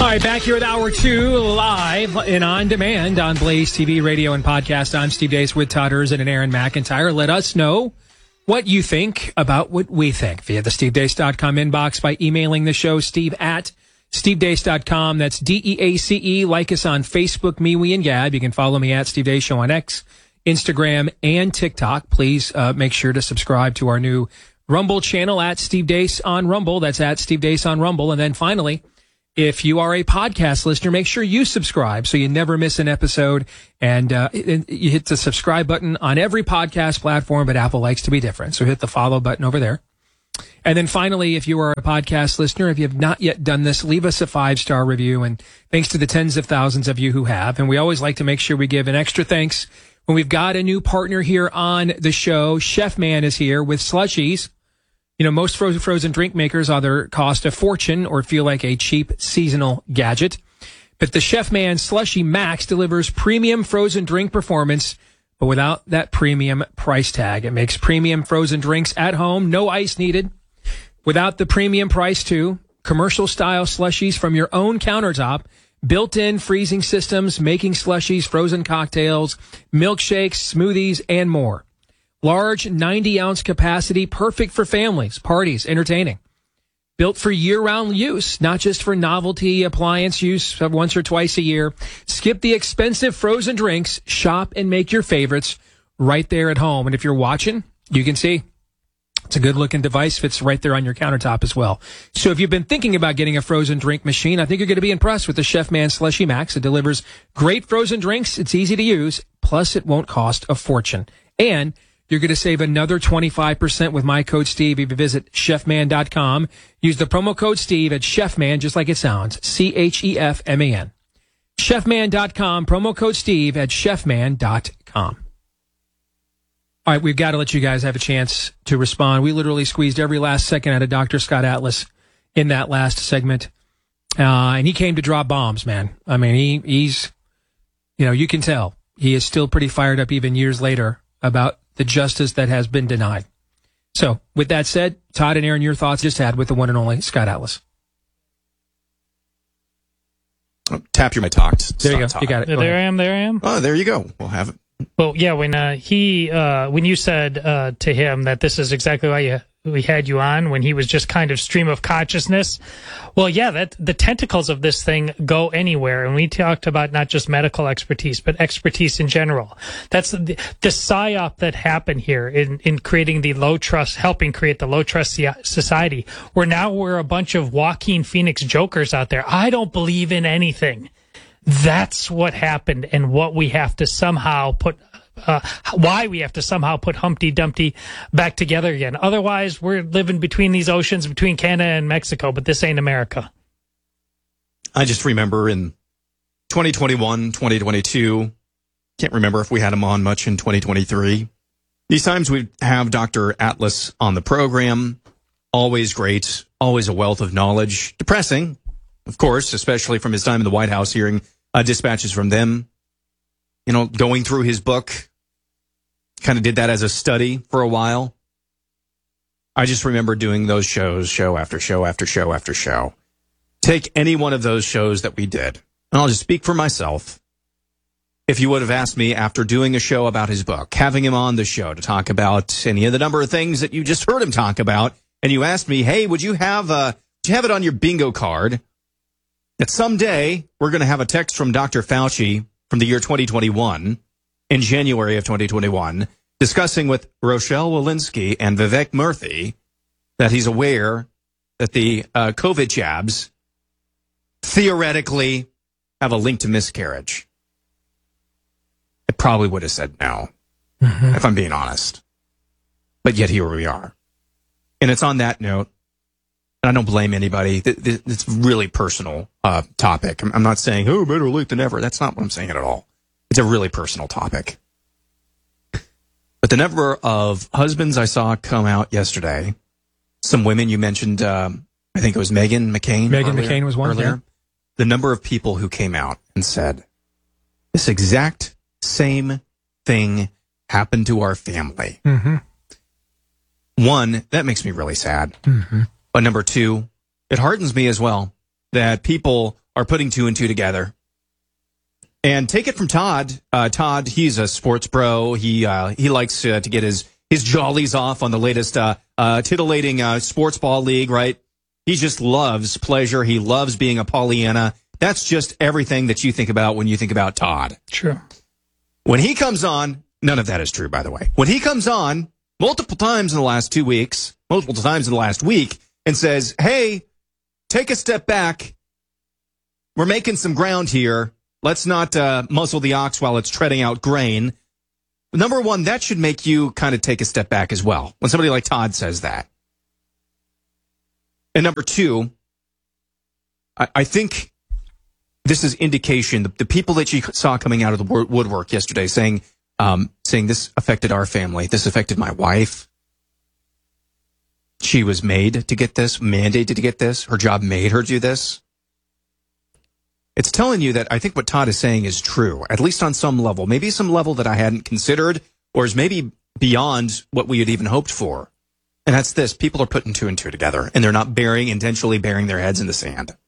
All right, back here with Hour 2, live and on demand on Blaze TV, radio, and podcast. I'm Steve Deace with Todd Erzin and Aaron McIntyre. Let us know what you think about what we think via the stevedeace.com inbox by emailing the show, steve@stevedeace.com. That's DEACE. Like us on Facebook, MeWe, and Gab. You can follow me at Steve Deace Show on X, Instagram, and TikTok. Please make sure to subscribe to our new Rumble channel at Steve Deace on Rumble. That's at Steve Deace on Rumble. And then finally, if you are a podcast listener, make sure you subscribe so you never miss an episode. And you hit the subscribe button on every podcast platform, but Apple likes to be different. So hit the follow button over there. And then finally, if you are a podcast listener, if you have not yet done this, leave us a 5-star review. And thanks to the tens of thousands of you who have. And we always like to make sure we give an extra thanks when we've got a new partner here on the show. Chef Man is here with slushies. You know, most frozen drink makers either cost a fortune or feel like a cheap seasonal gadget. But the Chef Man Slushie Max delivers premium frozen drink performance, but without that premium price tag. It makes premium frozen drinks at home, no ice needed, without the premium price too. Commercial-style slushies from your own countertop, built-in freezing systems, making slushies, frozen cocktails, milkshakes, smoothies, and more. Large 90-ounce capacity, perfect for families, parties, entertaining. Built for year-round use, not just for novelty appliance use once or twice a year. Skip the expensive frozen drinks. Shop and make your favorites right there at home. And if you're watching, you can see it's a good-looking device. Fits right there on your countertop as well. So if you've been thinking about getting a frozen drink machine, I think you're going to be impressed with the Chef Man Slushie Max. It delivers great frozen drinks. It's easy to use. Plus, it won't cost a fortune. And you're going to save another 25% with my code Steve if you visit chefman.com. Use the promo code Steve at Chefman, just like it sounds, CHEFMAN. Chefman.com, promo code Steve at chefman.com. All right, we've got to let you guys have a chance to respond. We literally squeezed every last second out of Dr. Scott Atlas in that last segment. And he came to drop bombs, man. I mean, he's, you know, you can tell he is still pretty fired up even years later about the justice that has been denied. So, with that said, Todd and Aaron, your thoughts just had with the one and only Scott Atlas. Oh, tap your mic talked. There you go. You got it. There I am. Oh, there you go. We'll have it. Well, yeah, when you said to him that this is exactly why we had you on, when he was just kind of stream of consciousness. Well, yeah, that the tentacles of this thing go anywhere. And we talked about not just medical expertise, but expertise in general. That's the psyop that happened here in creating the low trust, helping create the low trust society, where now we're a bunch of Joaquin Phoenix jokers out there. I don't believe in anything. That's what happened, and what we have to somehow put, why we have to somehow put Humpty Dumpty back together again. Otherwise, we're living between these oceans, between Canada and Mexico, but this ain't America. I just remember in 2021, 2022, can't remember if we had him on much in 2023. These times we have Dr. Atlas on the program. Always great, always a wealth of knowledge. Depressing, of course, especially from his time in the White House, hearing dispatches from them, you know, going through his book, kind of did that as a study for a while. I just remember doing those shows, show after show after show after show. Take any one of those shows that we did, and I'll just speak for myself. If you would have asked me after doing a show about his book, having him on the show to talk about any of the number of things that you just heard him talk about, and you asked me, hey, would you have it on your bingo card that someday we're going to have a text from Dr. Fauci from the year 2021, in January of 2021, discussing with Rochelle Walensky and Vivek Murthy that he's aware that the COVID jabs theoretically have a link to miscarriage. I probably would have said no, if I'm being honest. But yet here we are. And it's on that note, and I don't blame anybody. It's really personal topic. I'm not saying, oh, better late than never. That's not what I'm saying at all. It's a really personal topic. But the number of husbands I saw come out yesterday, some women you mentioned, I think it was Meghan McCain. Meghan McCain was one earlier. Yeah. The number of people who came out and said, this exact same thing happened to our family. One, that makes me really sad. But number two, it hardens me as well that people are putting two and two together. And take it from Todd. Todd, he's a sports bro. He likes to get his jollies off on the latest titillating sports ball league, right? He just loves pleasure. He loves being a Pollyanna. That's just everything that you think about when you think about Todd. True. When he comes on, none of that is true, by the way. When he comes on multiple times in the last 2 weeks, multiple times in the last week, and says, hey, take a step back. We're making some ground here. Let's not muzzle the ox while it's treading out grain. Number one, that should make you kind of take a step back as well when somebody like Todd says that. And number two, I think this is indication, the people that you saw coming out of the woodwork yesterday saying this affected our family. This affected my wife. She was made to get this, mandated to get this. Her job made her do this. It's telling you that I think what Todd is saying is true, at least on some level, maybe some level that I hadn't considered, or is maybe beyond what we had even hoped for. And that's this. People are putting two and two together, and they're not intentionally burying their heads in the sand.